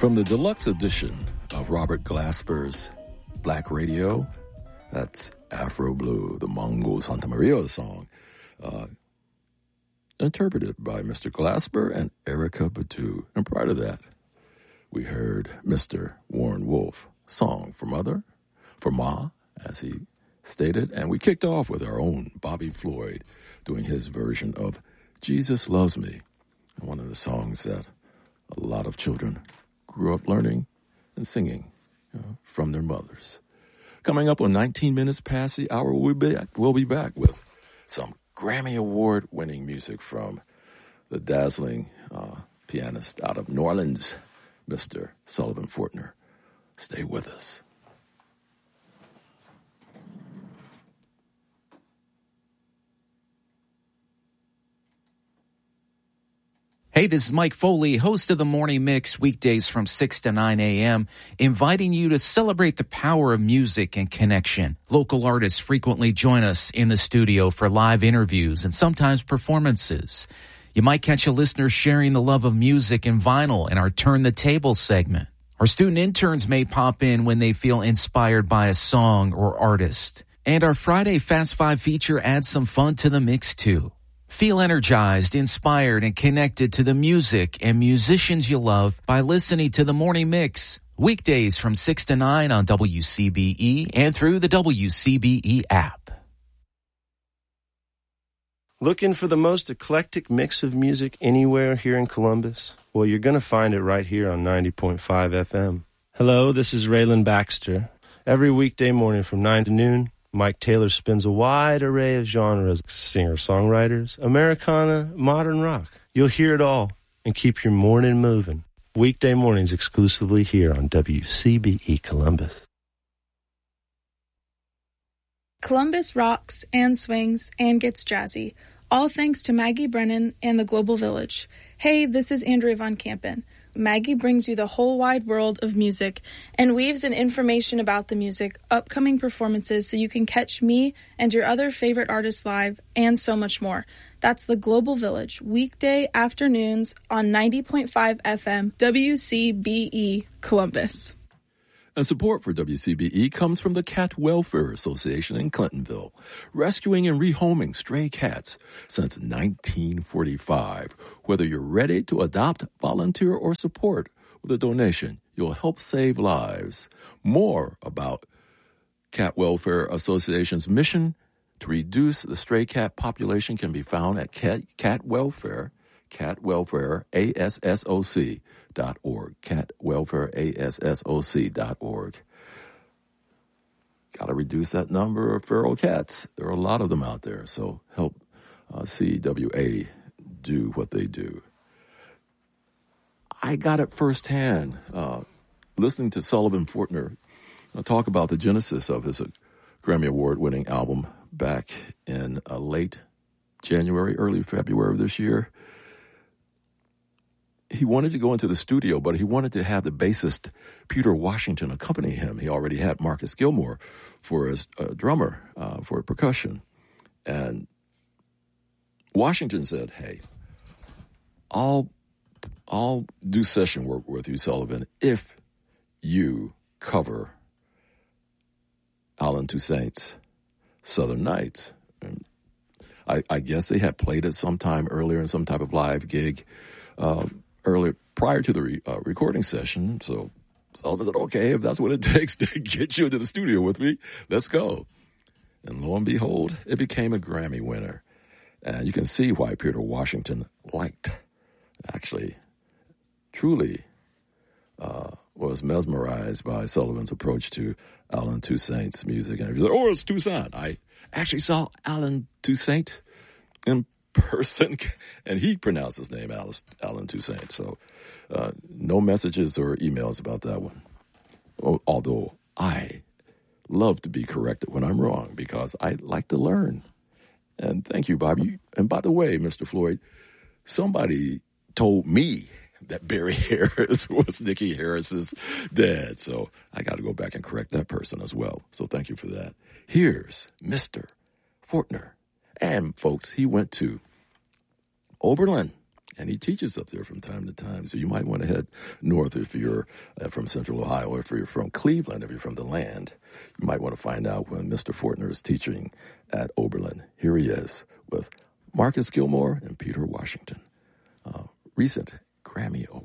From the deluxe edition of Robert Glasper's Black Radio, that's Afro Blue, the Mongo Santa Maria song, interpreted by Mr. Glasper and Erykah Badu. And prior to that, we heard Mr. Warren Wolf, Song for Mother, for Ma, as he stated, and we kicked off with our own Bobby Floyd doing his version of Jesus Loves Me, one of the songs that a lot of children grew up learning and singing from their mothers. Coming up on 19 minutes past the hour, we'll be back with some Grammy Award-winning music from the dazzling pianist out of New Orleans, Mr. Sullivan Fortner. Stay with us. Hey, this is Mike Foley, host of the Morning Mix, weekdays from 6 to 9 a.m., inviting you to celebrate the power of music and connection. Local artists frequently join us in the studio for live interviews and sometimes performances. You might catch a listener sharing the love of music and vinyl in our Turn the Table segment. Our student interns may pop in when they feel inspired by a song or artist. And our Friday Fast Five feature adds some fun to the mix, too. Feel energized, inspired, and connected to the music and musicians you love by listening to The Morning Mix. Weekdays from 6 to 9 on WCBE and through the WCBE app. Looking for the most eclectic mix of music anywhere here in Columbus? Well, you're going to find it right here on 90.5 FM. Hello, this is Raylan Baxter. Every weekday morning from 9 to noon, Mike Taylor spins a wide array of genres, singer-songwriters, Americana, modern rock. You'll hear it all and keep your morning moving. Weekday mornings exclusively here on WCBE Columbus. Columbus rocks and swings and gets jazzy, all thanks to Maggie Brennan and the Global Village. Hey, this is Andrea Von Kampen. Maggie brings you the whole wide world of music and weaves in information about the music, upcoming performances, so you can catch me and your other favorite artists live, and so much more. That's the Global Village, weekday afternoons on 90.5 FM, WCBE Columbus. And support for WCBE comes from the Cat Welfare Association in Clintonville, rescuing and rehoming stray cats since 1945. Whether you're ready to adopt, volunteer, or support with a donation, you'll help save lives. More about Cat Welfare Association's mission to reduce the stray cat population can be found at Cat Welfare, CatWelfareASSOC.org, CatWelfareASSOC.org. Got to reduce that number of feral cats. There are a lot of them out there, so help CWA do what they do. I got it firsthand listening to Sullivan Fortner talk about the genesis of his Grammy Award-winning album back in late January, early February of this year. He wanted to go into the studio, but he wanted to have the bassist Peter Washington accompany him. He already had Marcus Gilmore for his drummer, for percussion. And Washington said, hey, I'll do session work with you, Sullivan, if you cover Allen Toussaint's Southern Nights. And I guess they had played it sometime earlier in some type of live gig earlier, prior to the recording session. So Sullivan said, okay, if that's what it takes to get you into the studio with me, let's go. And lo and behold, it became a Grammy winner. And you can see why Peter Washington actually, truly was mesmerized by Sullivan's approach to Allen Toussaint's music. And he said, oh, it's Toussaint. I actually saw Allen Toussaint in person, and he pronounced his name Allen Toussaint. So no messages or emails about that one. Although I love to be corrected when I'm wrong, because I like to learn. And thank you, Bobby. And by the way, Mr. Floyd, somebody told me that Barry Harris was Nikki Harris's dad. So I got to go back and correct that person as well. So thank you for that. Here's Mr. Fortner. And folks, he went to Oberlin And he teaches up there from time to time. So you might want to head north if you're from Central Ohio, or if you're from Cleveland, if you're from the land. You might want to find out when Mr. Fortner is teaching at Oberlin. Here he is with Marcus Gilmore and Peter Washington, recent Grammy Award.